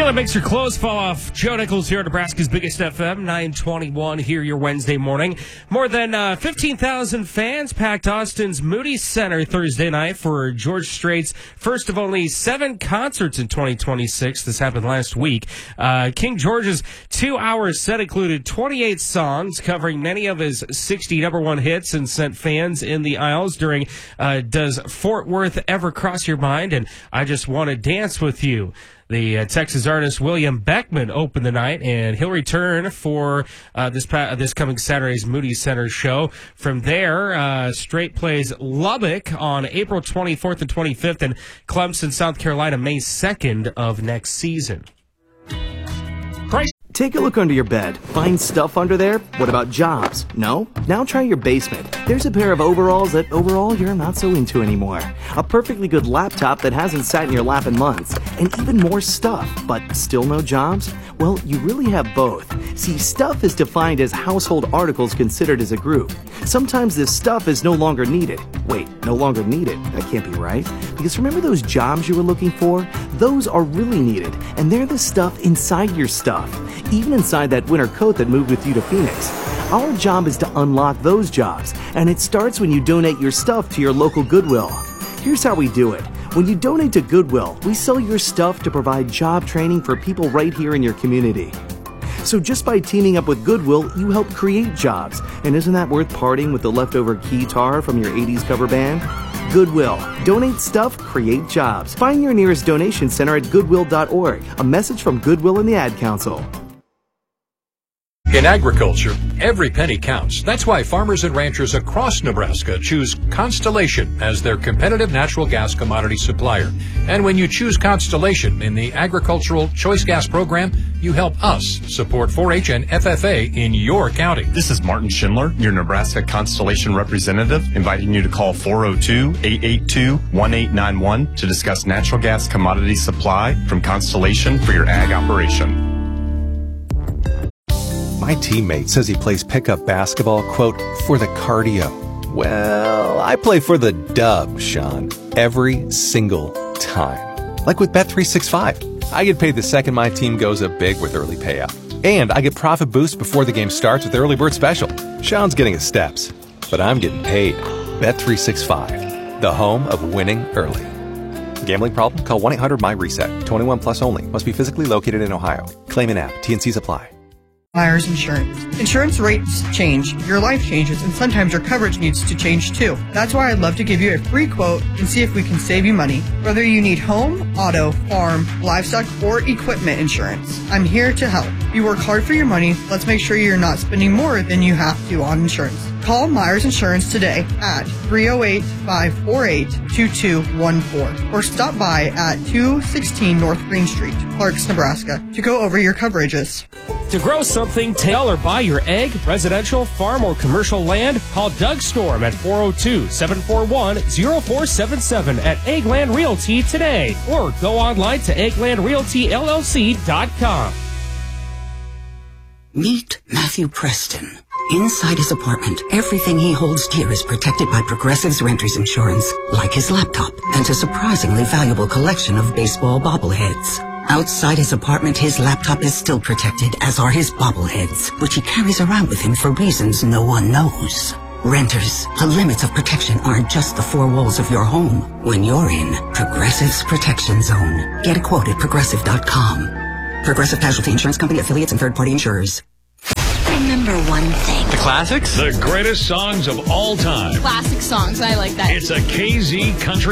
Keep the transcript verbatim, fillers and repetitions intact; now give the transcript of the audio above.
Feeling makes your clothes fall off. Joe Nichols here at Nebraska's biggest F M, nine twenty-one here your Wednesday morning. More than uh, fifteen thousand fans packed Austin's Moody Center Thursday night for George Strait's first of only seven concerts in twenty twenty-six. This happened last week. Uh, King George's two-hour set included twenty-eight songs covering many of his sixty number one hits and sent fans in the aisles during uh, Does Fort Worth Ever Cross Your Mind? And I Just Want to Dance With You. The uh, Texas artist William Beckman opened the night, and he'll return for uh, this pa- this coming Saturday's Moody Center show. From there, uh, Strait plays Lubbock on April twenty-fourth and twenty-fifth, and Clemson, South Carolina, May second of next season. Christ. Take a look under your bed. Find stuff under there? What about jobs? No? Now try your basement. There's a pair of overalls that overall you're not so into anymore. A perfectly good laptop that hasn't sat in your lap in months. And even more stuff, but still no jobs? Well, you really have both. See, stuff is defined as household articles considered as a group. Sometimes this stuff is no longer needed. Wait, no longer needed? That can't be right. Because remember those jobs you were looking for? Those are really needed, and they're the stuff inside your stuff. Even inside that winter coat that moved with you to Phoenix. Our job is to unlock those jobs, and it starts when you donate your stuff to your local Goodwill. Here's how we do it. When you donate to Goodwill, we sell your stuff to provide job training for people right here in your community. So just by teaming up with Goodwill, you help create jobs. And isn't that worth parting with the leftover guitar from your eighties cover band? Goodwill. Donate stuff, create jobs. Find your nearest donation center at goodwill dot org. A message from Goodwill and the Ad Council. In agriculture, every penny counts. That's why farmers and ranchers across Nebraska choose Constellation as their competitive natural gas commodity supplier. And when you choose Constellation in the Agricultural Choice Gas Program, you help us support four H and F F A in your county. This is Martin Schindler, your Nebraska Constellation representative, inviting you to call four oh two, eight eight two, one eight nine one to discuss natural gas commodity supply from Constellation for your ag operation. My teammate says he plays pickup basketball, quote, for the cardio. Well, I play for the dub, Sean, every single time. Like with Bet three sixty-five. I get paid the second my team goes up big with early payout. And I get profit boosts before the game starts with early bird special. Sean's getting his steps, but I'm getting paid. Bet three sixty-five, the home of winning early. Gambling problem? Call one eight hundred my reset. twenty-one plus only. Must be physically located in Ohio. Claim in app. T N Cs apply. Myers Insurance. Insurance rates change, your life changes, and sometimes your coverage needs to change too. That's why I'd love to give you a free quote and see if we can save you money. Whether you need home, auto, farm, livestock, or equipment insurance, I'm here to help. You work hard for your money. Let's make sure you're not spending more than you have to on insurance. Call Myers Insurance today at three oh eight, five four eight, two two one four or stop by at two sixteen North Green Street, Clarks, Nebraska to go over your coverages. To grow something, tail or buy your egg, residential, farm, or commercial land, call Doug Storm at four oh two, seven four one, oh four seven seven at Eggland Realty today, or go online to eggland realty l l c dot com. Meet Matthew Preston. Inside his apartment, everything he holds dear is protected by Progressive's Renters Insurance, like his laptop and a surprisingly valuable collection of baseball bobbleheads. Outside his apartment, his laptop is still protected, as are his bobbleheads, which he carries around with him for reasons no one knows. Renters, the limits of protection aren't just the four walls of your home. When you're in Progressive's Protection Zone, get a quote at progressive dot com. Progressive Casualty Insurance Company, affiliates, and third-party insurers. Remember one thing. The classics? The greatest songs of all time. Classic songs. I like that. It's a K Z Country